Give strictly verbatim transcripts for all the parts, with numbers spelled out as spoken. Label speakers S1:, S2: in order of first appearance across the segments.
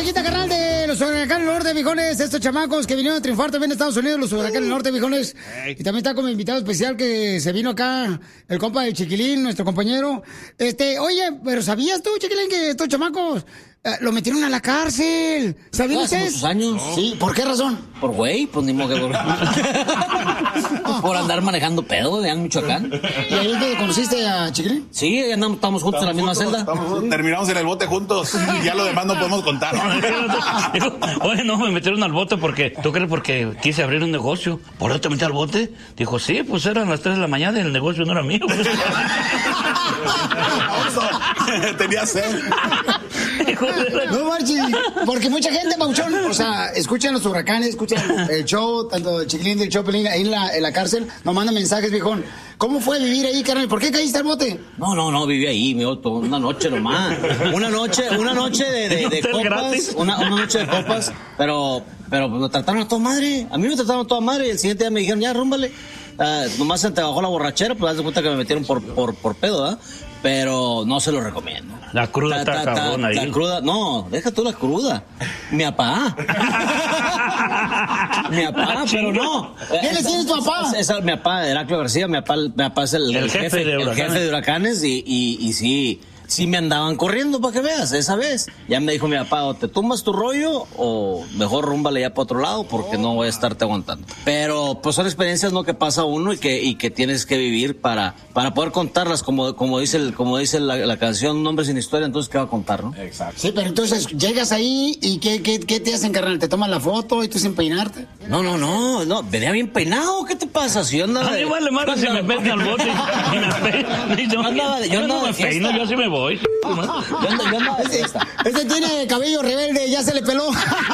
S1: musiquita, carnal, de los huracanes norte, viejones. Estos chamacos que vinieron a triunfar también en Estados Unidos, los huracanes norte, viejones. Y también está como invitado especial que se vino acá, el compa del Chiquilín, nuestro compañero. Este, oye, pero ¿sabías tú, Chiquilín, que estos chamacos eh, lo metieron a la cárcel? ¿Sabías
S2: Hace
S1: ustedes?
S2: muchos años.
S1: Sí, ¿por qué razón?
S2: Por güey, pues ni modo que por... por andar manejando pedo de Michoacán.
S1: ¿Y ahí te conociste a Chiquilín?
S2: Sí, ahí andamos, estamos juntos
S3: Estamos
S2: en la misma
S3: juntos,
S2: celda.
S3: estamos- terminamos en el bote juntos. Y ya lo demás no podemos contar.
S4: Dijo, oye, no, me metieron al bote porque, ¿tú crees? Porque quise abrir un negocio. ¿Por eso te metí al bote? Dijo, sí, pues eran las tres de la mañana y el negocio no era mío.
S3: Tenía sed.
S1: No marches, porque mucha gente, Pauchón, o sea, escuchan los huracanes, escuchan el show, tanto el Chiquilín del show Pelín, ahí en la, en la cárcel, nos mandan mensajes, viejón. ¿Cómo fue vivir ahí, carnal? ¿Por qué caíste al bote?
S2: No, no, no, viví ahí, mi otro, una noche nomás. Una noche, una noche de, de, de copas, una, una noche de copas, pero, pero me trataron a toda madre. A mí me trataron a toda madre y el siguiente día me dijeron, ya, rúmbale. Uh, nomás se te bajó la borrachera, pues haz de cuenta que me metieron por, por, por pedo, ¿verdad? Pero no se lo recomiendo.
S4: La cruda está cabrón ahí.
S2: La cruda, no, deja tú la cruda. Mi papá. Mi papá, pero no.
S1: ¿Quién es tu papá?
S2: Es, es, es, mi papá, Heraclio García, mi papá, mi papá es el,
S4: El
S2: el
S4: jefe
S2: jefe,
S4: de
S2: el
S4: huracanes.
S2: jefe de huracanes y, y, y sí, sí me andaban corriendo para que veas, esa vez. Ya me dijo mi papá, o te tumbas tu rollo o mejor rúmbale ya para otro lado porque no voy a estarte aguantando. Pero pues son experiencias no que pasa uno y que, y que tienes que vivir para, para poder contarlas, como, como dice, el, como dice la, la canción Un hombre sin historia, entonces ¿qué va a contar, no?
S3: Exacto.
S1: Sí, pero entonces llegas ahí y ¿qué, qué, qué te hacen, carnal? ¿Te toman la foto y tú sin peinarte?
S2: No, no, no, no, venía bien peinado, ¿qué te pasa? Si yo andaba
S4: A mí
S2: de-
S4: vale madre si me meten al bote y me peino. Y no,
S2: Yo andaba de- yo
S4: yo
S2: andaba
S4: no
S2: de
S4: me peino,
S2: fiesta.
S4: yo sí me voy.
S2: Yo andaba, yo andaba de fiesta.
S1: Este tiene cabello rebelde, ya se le peló.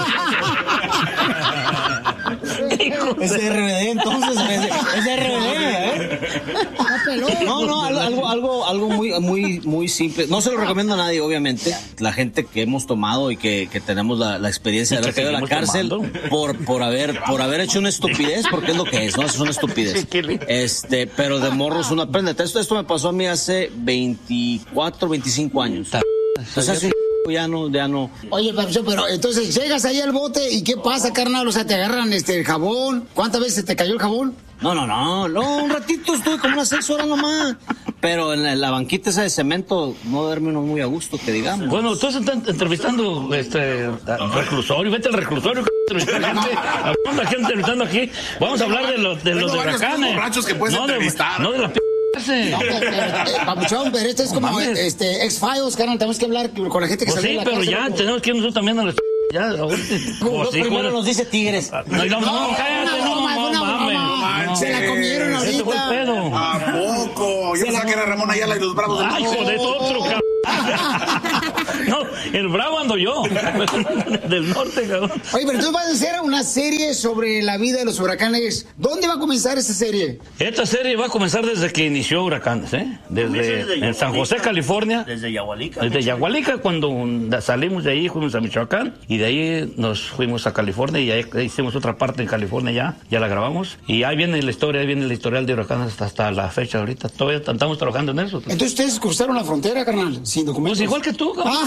S2: Es R B D, entonces, es, es R B D, ¿eh? No, no, algo, algo, algo, algo muy, muy, muy simple. No se lo recomiendo a nadie, obviamente. La gente que hemos tomado y que, que tenemos la, la experiencia de
S4: Y
S2: haber
S4: que
S2: caído a la
S4: seguimos
S2: cárcel
S4: tomando.
S2: por, por haber, por haber hecho una estupidez, porque es lo que es, ¿no? Es una estupidez. Este, pero de morros uno aprende. Esto, esto me pasó a mí hace veinticuatro, veinticinco años. Entonces, así, ya no, ya no.
S1: Oye, Papuchón, pero entonces llegas ahí al bote y ¿qué pasa, carnal? O sea, te agarran este el jabón. ¿Cuántas veces te cayó el jabón?
S2: No, no, no, no, un ratito estuve como unas seis horas nomás. Pero en la, la banquita esa de cemento no duerme uno muy a gusto, que digamos.
S4: Bueno, tú estás entrevistando este al reclusorio, vete al reclusorio, entrevistar gente. Hablando aquí, entrevistando aquí. Vamos a hablar de los de los
S3: Tengo varios
S4: huracanes.
S3: borrachos que puedes
S4: no de,
S3: entrevistar.
S4: no de la p ese.
S1: No, pero, pero, eh, Papuchón, pero esto es como
S4: mames.
S1: este, X-Files, carnal. Tenemos que hablar con la gente que
S4: Pues
S1: salió
S4: sí,
S1: de la
S4: pero
S1: cárcel,
S4: ya
S1: loco.
S4: tenemos que ir nosotros también a la ya, ahorita.
S2: No,
S4: Pues sí,
S2: primero
S4: joder.
S2: nos dice Tigres.
S4: No, no, no, cállate, no,
S1: broma,
S4: no,
S1: una
S4: mames.
S1: broma. Se la comieron
S4: Ese fue el
S1: ahorita.
S4: pedo.
S3: ¿A poco? Yo pensaba que era Ramón Ayala y los Bravos.
S4: Ay, joder, es otro, cabrón. No, el bravo ando yo. Del norte, cabrón.
S1: Oye, pero tú vas a hacer una serie sobre la vida de los huracanes. ¿Dónde va a comenzar esa serie?
S4: Esta serie va a comenzar desde que inició Huracanes, ¿eh? Desde en San José, California.
S5: Desde Yahualica.
S4: Desde Yahualica, cuando salimos de ahí, fuimos a Michoacán y de ahí nos fuimos a California y ahí hicimos otra parte en California ya, ya la grabamos. Y ahí viene la historia, ahí viene el historial de Huracanes hasta, hasta la fecha ahorita. Todavía estamos trabajando en eso.
S1: Entonces ustedes cruzaron la frontera, carnal, sin documentos.
S4: Pues igual que tú, cabrón.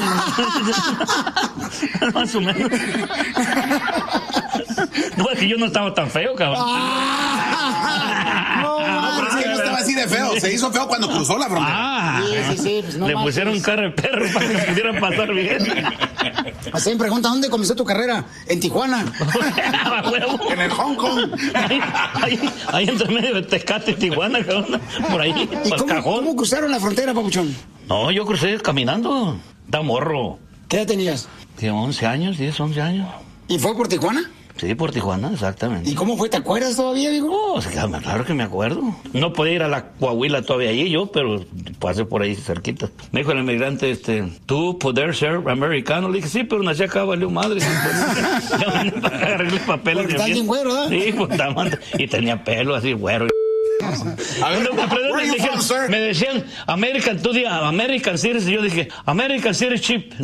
S4: Más o menos. No, es que yo no estaba tan feo, cabrón.
S1: No,
S3: No, pero es que no estaba así de feo. Se hizo feo cuando cruzó la frontera.
S4: Ah,
S1: Sí, sí, sí, pues no
S4: le
S1: manches.
S4: pusieron cara de perro para que pudieran pasar bien.
S1: Así me pregunta, ¿dónde comenzó tu carrera? En Tijuana.
S4: A huevo.
S3: En el Hong Kong.
S4: Ahí, ahí, ahí entre medio de Tecate y Tijuana, cabrón. Por ahí,
S1: ¿Y
S4: por el
S1: cómo,
S4: cajón.
S1: cómo cruzaron la frontera, Papuchón?
S4: No, yo crucé caminando. Da morro.
S1: ¿Qué edad tenías?
S4: Tiene once años, diez, once años.
S1: ¿Y fue por Tijuana?
S4: Sí, por Tijuana, exactamente.
S1: ¿Y cómo fue? ¿Te acuerdas todavía, digo?
S4: Oh, o sea, claro que me acuerdo. No podía ir a la Coahuila todavía allí yo, pero pasé por ahí cerquita. Me dijo el inmigrante, este, ¿tú poder ser americano? Le dije, sí, pero nací acá, valió madre. Ya vine para agarrar los papeles.
S1: Porque
S4: de
S1: estás
S4: bien.
S1: bien güero, ¿verdad?
S4: Sí, pues estaba- y tenía pelo así, güero.
S3: A ver,
S4: No, pero
S3: where
S4: me,
S3: are you
S4: decían,
S3: from, sir?
S4: me decían American, tú di American Series, y yo dije American Series Chip. No,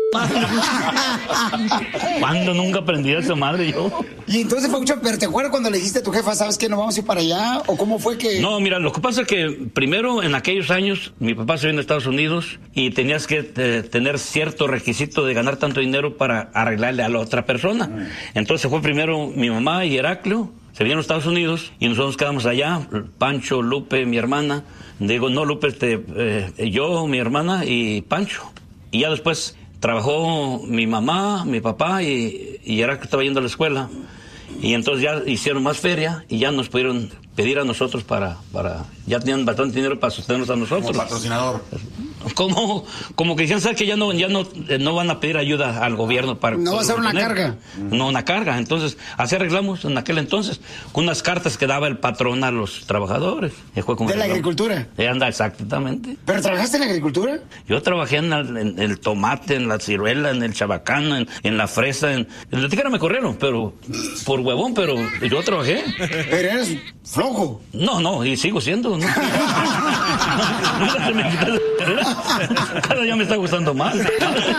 S4: ¿Cuándo nunca aprendí a esa madre yo?
S1: Y entonces, Papuchón, pero ¿te acuerdas cuando le dijiste a tu jefa, sabes que no vamos a ir para allá? ¿O cómo fue que...?
S4: No, mira, lo que pasa es que primero, en aquellos años, mi papá se vino a Estados Unidos y tenías que eh, tener cierto requisito de ganar tanto dinero para arreglarle a la otra persona. Entonces fue primero mi mamá y Heraclio, se vinieron a Estados Unidos y nosotros quedamos allá, Pancho, Lupe, mi hermana. Digo, no, Lupe, este, eh, yo, mi hermana y Pancho. Y ya después trabajó mi mamá, mi papá y, y Heraclio estaba yendo a la escuela. Y entonces ya hicieron más feria y ya nos pudieron pedir a nosotros para, para ya tenían bastante dinero para sostenernos a nosotros.
S3: Como patrocinador.
S4: Como, como que decían, ¿sabes que ya no, ya no, eh, no van a pedir ayuda al gobierno para...
S1: No va a ser una
S4: tener?
S1: carga.
S4: No, una carga. Entonces, así arreglamos en aquel entonces, con unas cartas que daba el patrón a los trabajadores. Y fue como
S1: ¿De la
S4: arreglamos.
S1: agricultura?
S4: Eh, anda, exactamente.
S1: ¿Pero trabajaste en la agricultura?
S4: Yo trabajé en, la- en el tomate, en la ciruela, en el chabacano, en, en la fresa, en... En la tijera me corrieron, pero... Por huevón, pero yo trabajé.
S1: Pero eres flojo.
S4: No, no, y sigo siendo, ¿no? Nunca se me quitó esa carrera. Cada día me está gustando más.
S5: El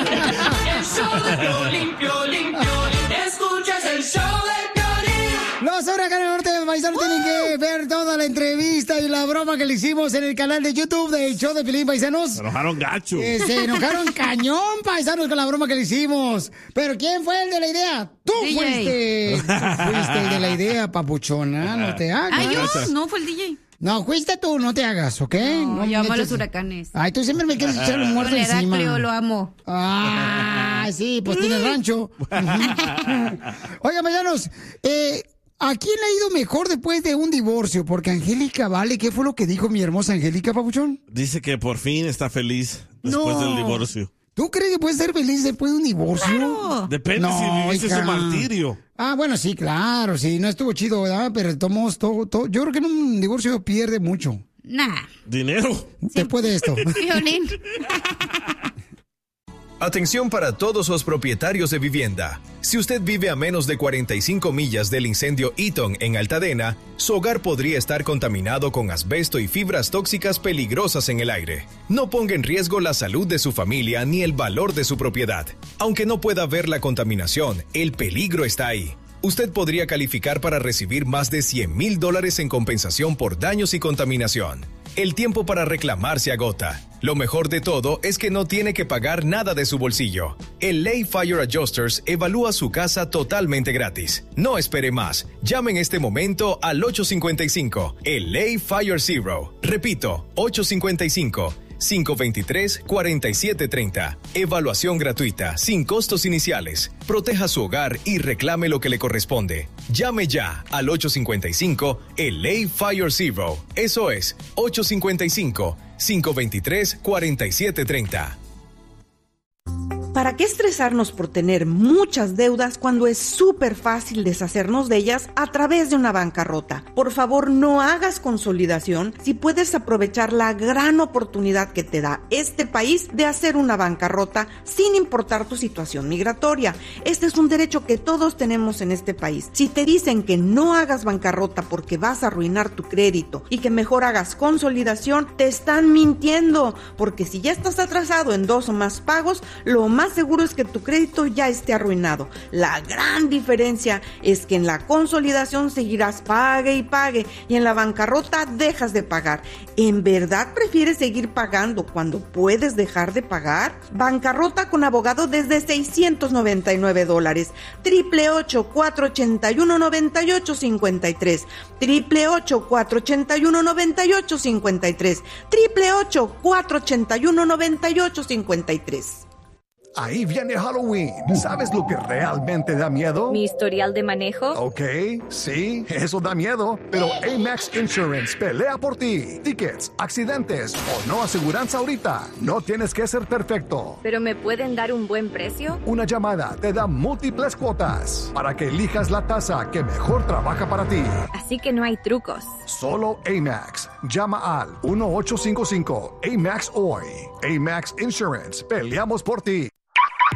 S5: show de Piolín, Piolín, Piolín. Escuchas el show de Piolín.
S1: Los huracanes norte de Paisanos tienen que ver toda la entrevista y la broma que le hicimos en el canal de YouTube del show de Piolín, Paisanos.
S6: Se enojaron gacho.
S1: Eh, se enojaron cañón, Paisanos, con la broma que le hicimos. Pero ¿quién fue el de la idea? ¡Tú
S7: D J.
S1: fuiste! Tú fuiste el de la idea, papuchona. No te hagas.
S7: Ah, yo, no, fue el D J.
S1: No, fuiste tú, no te hagas, ¿ok?
S7: No, yo amo a
S1: metes-
S7: los huracanes.
S1: Ay, tú siempre me quieres echar un muerto
S7: Con
S1: encima.
S7: Heraclio lo amo.
S1: Ah, sí, pues tiene rancho. Oigan, paisanos, eh, ¿a quién le ha ido mejor después de un divorcio? Porque Angélica Vale, ¿qué fue lo que dijo mi hermosa Angélica, papuchón?
S6: Dice que por fin está feliz después
S1: No.
S6: del divorcio.
S1: ¿Tú crees que puedes ser feliz después de un divorcio?
S7: Claro.
S6: Depende si viviste
S1: hija.
S6: su martirio.
S1: Ah, bueno, sí, claro, sí, no estuvo chido, ¿verdad? Pero tomamos todo, todo. Yo creo que en un divorcio pierde mucho
S7: Nah.
S6: Dinero.
S1: después de esto.
S7: Piolín.
S8: Atención para todos los propietarios de vivienda. Si usted vive a menos de cuarenta y cinco millas del incendio Eaton en Altadena, su hogar podría estar contaminado con asbesto y fibras tóxicas peligrosas en el aire. No ponga en riesgo la salud de su familia ni el valor de su propiedad. Aunque no pueda ver la contaminación, el peligro está ahí. Usted podría calificar para recibir más de cien mil dólares en compensación por daños y contaminación. El tiempo para reclamar se agota. Lo mejor de todo es que no tiene que pagar nada de su bolsillo. El Lay Fire Adjusters evalúa su casa totalmente gratis. No espere más. Llame en este momento al ocho cinco cinco, el Lay Fire Zero. Repito, ocho cinco cinco, cinco dos tres, cuatro siete tres cero. Evaluación gratuita, sin costos iniciales. Proteja su hogar y reclame lo que le corresponde. Llame ya al ocho cinco cinco, el Lay Fire Zero. Eso es, ocho cinco cinco, cinco dos tres, cuatro siete tres cero.
S9: ¿Para qué estresarnos por tener muchas deudas cuando es súper fácil deshacernos de ellas a través de una bancarrota? Por favor, no hagas consolidación si puedes aprovechar la gran oportunidad que te da este país de hacer una bancarrota sin importar tu situación migratoria. Este es un derecho que todos tenemos en este país. Si te dicen que no hagas bancarrota porque vas a arruinar tu crédito y que mejor hagas consolidación, te están mintiendo, porque si ya estás atrasado en dos o más pagos, lo más seguro es que tu crédito ya esté arruinado. La gran diferencia es que en la consolidación seguirás pague y pague y en la bancarrota dejas de pagar. ¿En verdad prefieres seguir pagando cuando puedes dejar de pagar? Bancarrota con abogado desde seiscientos noventa y nueve dólares. Triple ocho, cuatro ochenta y uno, noventa y ocho cincuenta y tres. Triple ocho, cuatro ochenta y uno, noventa y ocho cincuenta y tres. Triple ocho, cuatro ochenta y uno, noventa y ocho cincuenta y tres.
S10: Ahí viene Halloween. ¿Sabes lo que realmente da miedo?
S11: ¿Mi historial de manejo?
S10: Ok, sí, eso da miedo. Pero Amax Insurance pelea por ti. Tickets, accidentes o no aseguranza ahorita. No tienes que ser perfecto.
S11: ¿Pero me pueden dar un buen precio?
S10: Una llamada te da múltiples cuotas para que elijas la tasa que mejor trabaja para ti.
S11: Así que no hay trucos.
S10: Solo Amax. Llama al uno ocho cinco cinco A M A X hoy. Amax Insurance. Peleamos por ti.